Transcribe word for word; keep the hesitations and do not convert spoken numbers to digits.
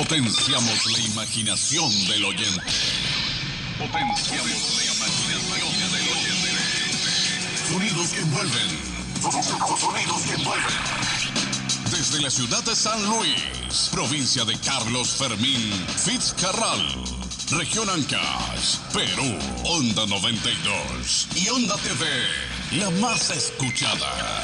Potenciamos la imaginación del oyente. Potenciamos la imaginación del oyente. Sonidos que envuelven. Sonidos que envuelven. Desde la ciudad de San Luis, provincia de Carlos Fermín Fitzcarral, región Ancash, Perú, Onda noventa y dos y Onda T V, la más escuchada.